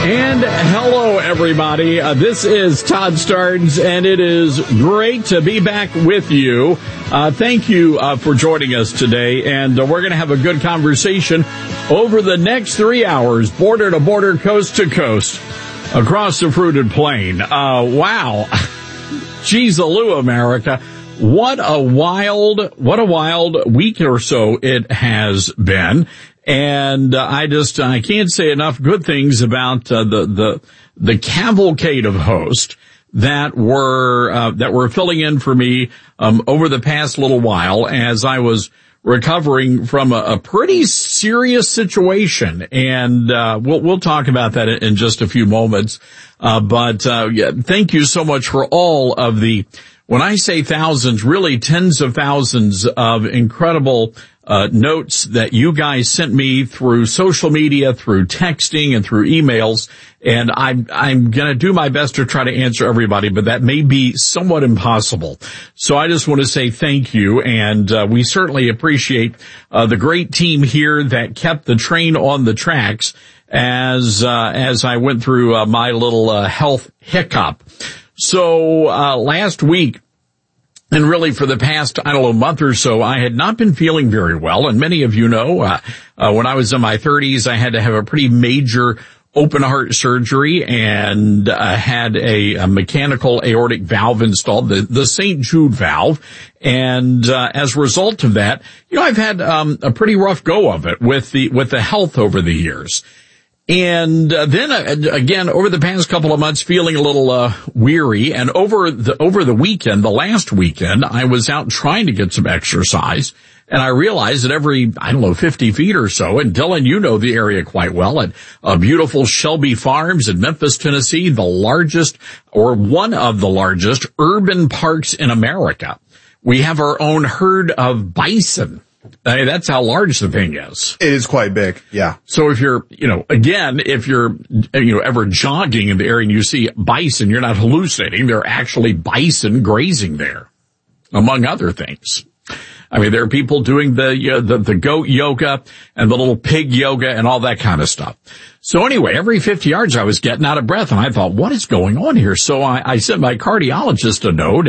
And hello, everybody. This is Todd Starnes, and it is great to be back with you. Thank you for joining us today, and we're going to have a good conversation over the next 3 hours, border to border, coast to coast, across the fruited plain. Wow. Jeez-a-loo, America. What a wild week or so it has been. And I can't say enough good things about the cavalcade of hosts that were filling in for me over the past little while as I was recovering from a pretty serious situation. And we'll talk about that in just a few moments. But thank you so much for all of the, when I say thousands, really tens of thousands of incredible notes that you guys sent me through social media, through texting, and through emails. And I'm going to do my best to try to answer everybody, but that may be somewhat impossible. So I just want to say thank you. And we certainly appreciate the great team here that kept the train on the tracks as I went through my little health hiccup. So last week, and really for the past, month or so, I had not been feeling very well. And many of you know, when I was in my 30s, I had to have a pretty major open heart surgery and had a mechanical aortic valve installed, the St. Jude valve. And as a result of that, I've had a pretty rough go of it with the health over the years. And then again, over the past couple of months, feeling a little weary. And over the weekend, the last weekend, I was out trying to get some exercise. And I realized that every, 50 feet or so, and Dylan, you know the area quite well, at beautiful Shelby Farms in Memphis, Tennessee, the largest, or one of the largest, urban parks in America. We have our own herd of bison. That's how large the thing is. It is quite big, yeah. So if you're, if you're ever jogging in the area and you see bison, you're not hallucinating. There are actually bison grazing there, among other things. There are people doing the goat yoga and the little pig yoga and all that kind of stuff. So anyway, every 50 yards I was getting out of breath, and I thought, what is going on here? So I sent my cardiologist a note,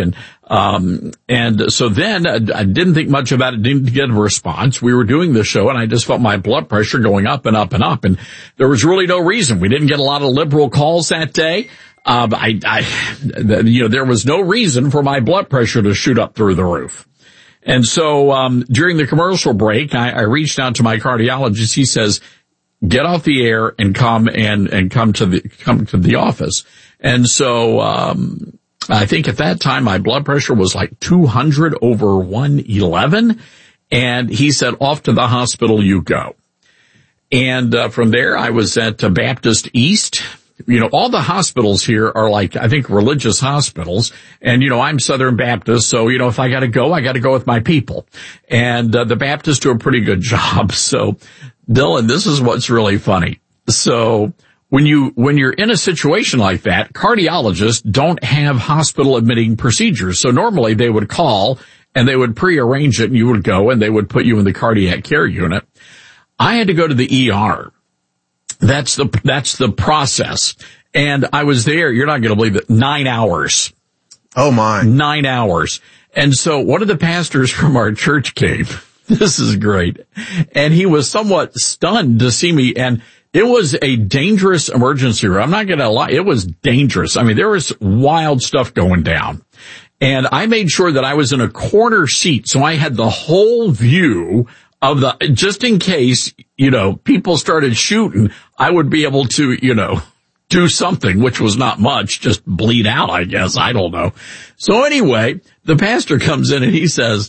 and so then I didn't think much about it, didn't get a response. We were doing the show, and I just felt my blood pressure going up and up and up, and there was really no reason. We didn't get a lot of liberal calls that day. There was no reason for my blood pressure to shoot up through the roof. And so, during the commercial break, I reached out to my cardiologist. He says, get off the air and come to the office. And so, I think at that time my blood pressure was like 200 over 111. And he said, off to the hospital you go. And, from there I was at Baptist East. All the hospitals here are like, I think, religious hospitals. And, I'm Southern Baptist. So, if I got to go with my people. And, the Baptists do a pretty good job. So, Dylan, this is what's really funny. So, when you're in a situation like that, cardiologists don't have hospital admitting procedures. So normally they would call and they would prearrange it and you would go and they would put you in the cardiac care unit. I had to go to the ER. That's the process. And I was there, you're not going to believe it, 9 hours. Oh my. 9 hours. And so one of the pastors from our church came. This is great. And he was somewhat stunned to see me. And it was a dangerous emergency room. I'm not going to lie. It was dangerous. There was wild stuff going down. And I made sure that I was in a corner seat. So I had the whole view of just in case, people started shooting, I would be able to, do something, which was not much, just bleed out, I guess. I don't know. So anyway, the pastor comes in and he says,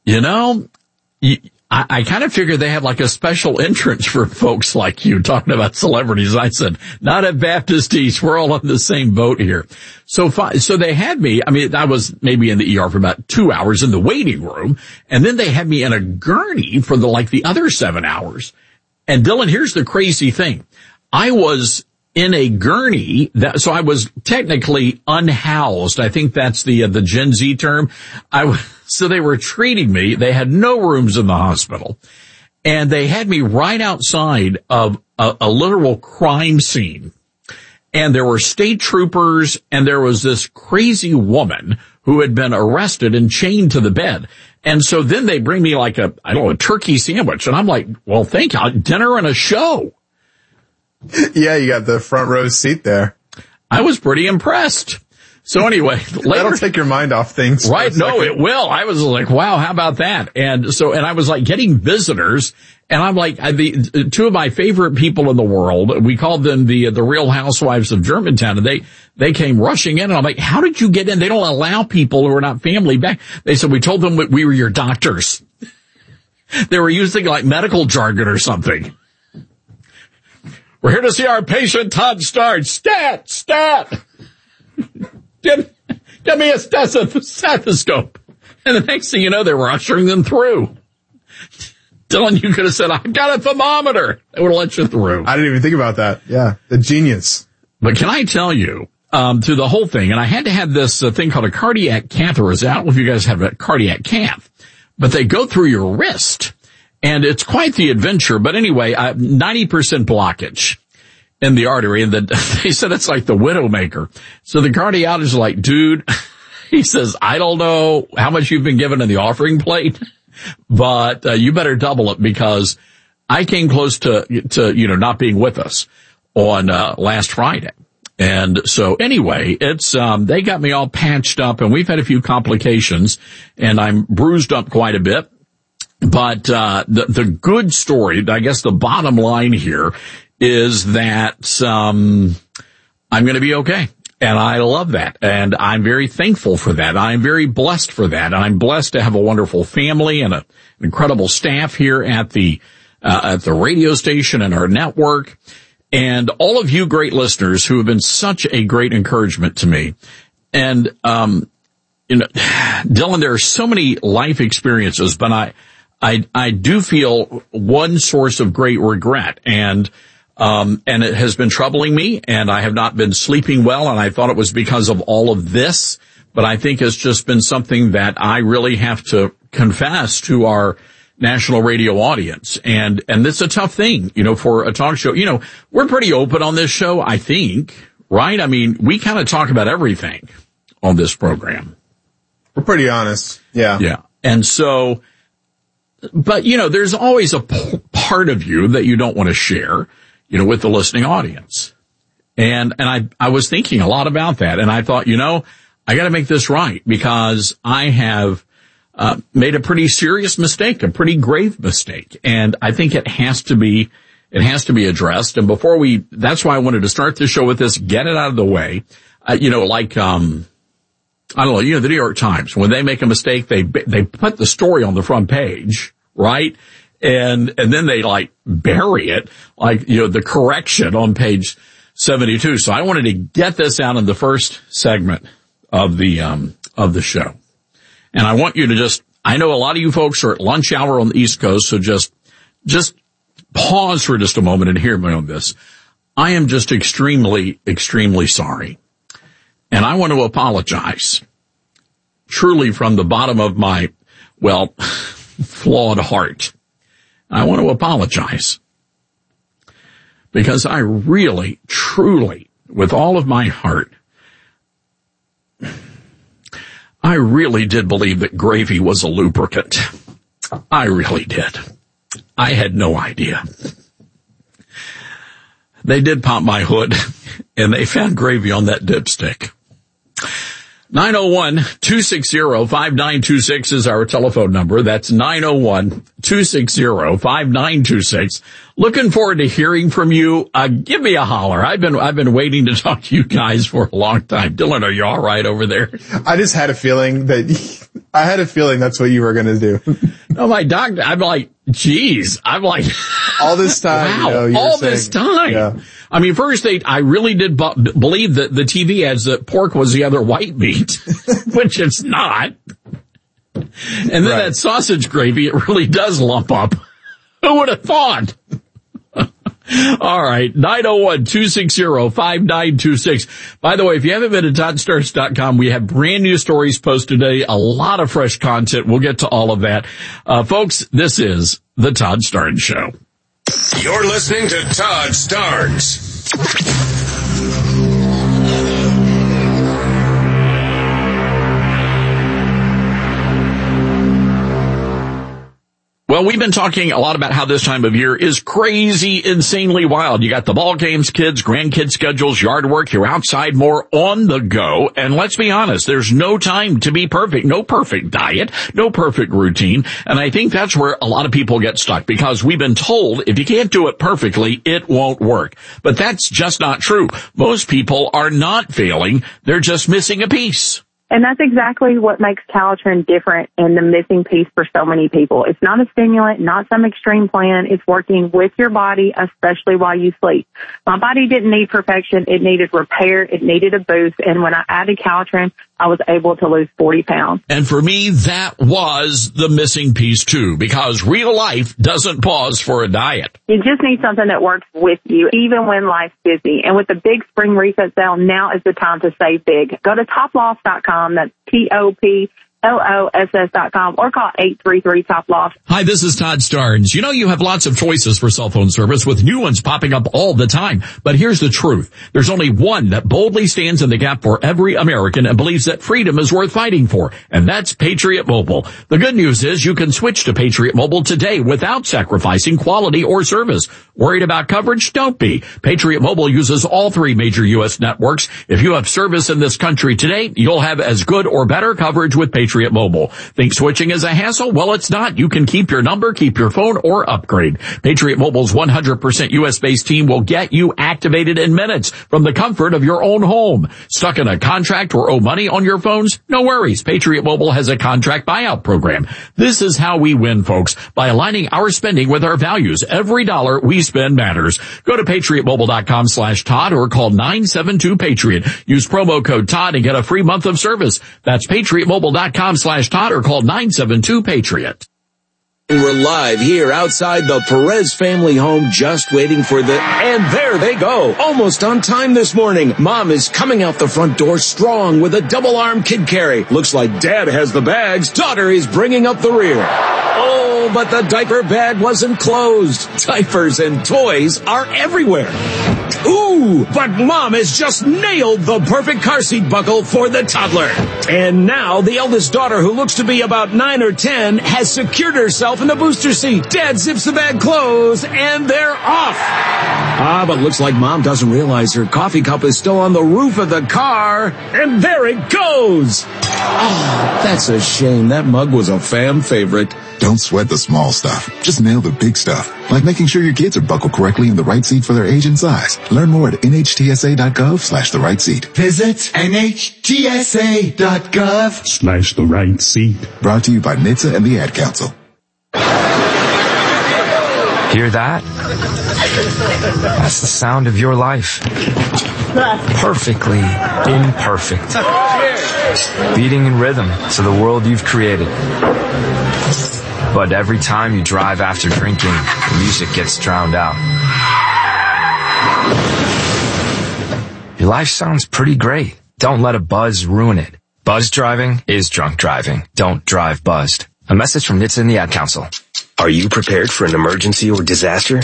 I kind of figured they had like a special entrance for folks like you, talking about celebrities. I said, not at Baptist East. We're all on the same boat here. So they had me, I was maybe in the ER for about 2 hours in the waiting room. And then they had me in a gurney for the other 7 hours. And Dylan, here's the crazy thing. I was in a gurney so I was technically unhoused. I think that's the Gen Z term. So they were treating me. They had no rooms in the hospital. And they had me right outside of a literal crime scene. and there were state troopers, and there was this crazy woman who had been arrested and chained to the bed. And so then they bring me like a turkey sandwich. And I'm like, well, thank you. Dinner and a show. Yeah, you got the front row seat there. I was pretty impressed. So anyway, later, that'll take your mind off things. Right. No, it will. I was like, wow, how about that? And I was like getting visitors, and I'm like, the two of my favorite people in the world, we called them the Real Housewives of Germantown, and they came rushing in, and I'm like, how did you get in? They don't allow people who are not family back. They said, we told them we were your doctors. They were using like medical jargon or something. We're here to see our patient, Todd Starnes. Stat. Give me a stethoscope. And the next thing you know, they were ushering them through. Dylan, you could have said, I got a thermometer. They would have let you through. I didn't even think about that. Yeah, the genius. But can I tell you, through the whole thing, and I had to have this thing called a cardiac catheterization. I don't know if you guys have a cardiac cath, but they go through your wrist. And it's quite the adventure. But anyway, 90% blockage in the artery, and they said it's like the Widowmaker. So the cardiologist is like, dude, he says, I don't know how much you've been given in the offering plate, but you better double it, because I came close to not being with us on last Friday. And so anyway, it's they got me all patched up, and we've had a few complications, and I'm bruised up quite a bit. But the good story, I guess the bottom line here, is that I'm going to be okay. And I love that. And I'm very thankful for that. I'm very blessed for that. I'm blessed to have a wonderful family and an incredible staff here at the radio station and our network. And all of you great listeners who have been such a great encouragement to me. And, Dylan, there are so many life experiences, but I do feel one source of great regret, and it has been troubling me, and I have not been sleeping well, and I thought it was because of all of this, but I think it's just been something that I really have to confess to our national radio audience. And it's a tough thing, for a talk show. We're pretty open on this show, I think, right? I mean, we kind of talk about everything on this program. We're pretty honest. Yeah. Yeah. And so, but, there's always a part of you that you don't want to share, with the listening audience. And I was thinking a lot about that. And I thought, I got to make this right, because I have made a pretty serious mistake, a pretty grave mistake. And I think it has to be addressed. And that's why I wanted to start the show with this, get it out of the way. I don't know, the New York Times, when they make a mistake, they put the story on the front page, right? And then they bury it, the correction on page 72. So I wanted to get this out in the first segment of the show. And I want you to I know a lot of you folks are at lunch hour on the East Coast, so just pause for just a moment and hear me on this. I am just extremely, extremely sorry. And I want to apologize, truly from the bottom of my, flawed heart. I want to apologize, because I really, truly, with all of my heart, I really did believe that gravy was a lubricant. I really did. I had no idea. They did pop my hood, and they found gravy on that dipstick. 901-260-5926 is our telephone number. That's 901-260-5926. Looking forward to hearing from you. Give me a holler. I've been waiting to talk to you guys for a long time. Dylan, are you all right over there? I just had a feeling that's what you were going to do. No, my doctor, I'm like, geez, all this time. Wow, this time. Yeah. I mean, first I really did believe that the TV ads that pork was the other white meat, which it's not. And then that sausage gravy, it really does lump up. Who would have thought? All right, 901-260-5926. By the way, if you haven't been to ToddStarnes.com, we have brand new stories posted today, a lot of fresh content. We'll get to all of that. Folks, this is The Todd Starnes Show. You're listening to Todd Starnes. Well, we've been talking a lot about how this time of year is crazy, insanely wild. You got the ball games, kids, grandkids schedules, yard work, you're outside more on the go. And let's be honest, there's no time to be perfect. No perfect diet, no perfect routine. And I think that's where a lot of people get stuck, because we've been told if you can't do it perfectly, it won't work. But that's just not true. Most people are not failing. They're just missing a piece. And that's exactly what makes Calitrin different and the missing piece for so many people. It's not a stimulant, not some extreme plan. It's working with your body, especially while you sleep. My body didn't need perfection. It needed repair. It needed a boost. And when I added Calitrin, I was able to lose 40 pounds. And for me, that was the missing piece too, because real life doesn't pause for a diet. You just need something that works with you, even when life's busy. And with the big spring reset sale, now is the time to save big. Go to toploss.com. That's TOPLOSS.com, or call 833-TOP-LOSS. Hi, this is Todd Starnes. You know, you have lots of choices for cell phone service with new ones popping up all the time. But here's the truth. There's only one that boldly stands in the gap for every American and believes that freedom is worth fighting for. And that's Patriot Mobile. The good news is you can switch to Patriot Mobile today without sacrificing quality or service. Worried about coverage? Don't be. Patriot Mobile uses all three major U.S. networks. If you have service in this country today, you'll have as good or better coverage with Patriot Mobile. Think switching is a hassle? Well, it's not. You can keep your number, keep your phone, or upgrade. Patriot Mobile's 100% U.S.-based team will get you activated in minutes from the comfort of your own home. Stuck in a contract or owe money on your phones? No worries. Patriot Mobile has a contract buyout program. This is how we win, folks, by aligning our spending with our values. Every dollar we spend matters. Go to patriotmobile.com/Todd or call 972-PATRIOT. Use promo code Todd and get a free month of service. That's patriotmobile.com/Todd or call 972-PATRIOT. We're live here outside the Perez family home, just waiting for and there they go. Almost on time this morning. Mom is coming out the front door strong with a double-arm kid carry. Looks like Dad has the bags. Daughter is bringing up the rear. Oh, but the diaper bag wasn't closed. Diapers and toys are everywhere. Ooh, but Mom has just nailed the perfect car seat buckle for the toddler. And now the eldest daughter, who looks to be about 9 or 10, has secured herself in the booster seat. Dad zips the bag closed, and they're off. But looks like Mom doesn't realize her coffee cup is still on the roof of the car. And there it goes. That's a shame. That mug was a fam favorite. Don't sweat the small stuff. Just nail the big stuff, like making sure your kids are buckled correctly in the right seat for their age and size. Learn more at nhtsa.gov/the right seat. Visit nhtsa.gov/the right seat. Brought to you by NHTSA and the Ad Council. Hear that? That's the sound of your life. Perfectly imperfect. Beating in rhythm to the world you've created. But every time you drive after drinking, the music gets drowned out. Your life sounds pretty great. Don't let a buzz ruin it. Buzz driving is drunk driving. Don't drive buzzed. A message from NHTSA and the Ad Council. Are you prepared for an emergency or disaster?